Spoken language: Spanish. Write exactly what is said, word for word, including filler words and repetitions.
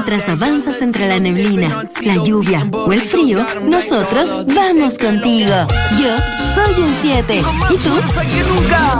mientras avanzas entre la neblina, la lluvia o el frío, nosotros vamos contigo. Yo soy un siete. ¿Y tú?